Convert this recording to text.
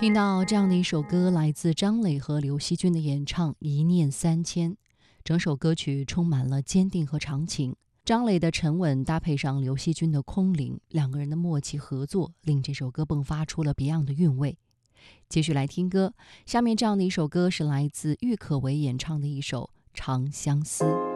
听到这样的一首歌，来自张磊和刘惜君的演唱《一念三千》，整首歌曲充满了坚定和长情。张磊的沉稳搭配上刘惜君的空灵，两个人的默契合作，令这首歌迸发出了别样的韵味。继续来听歌，下面这样的一首歌是来自郁可唯演唱的一首《长相思》。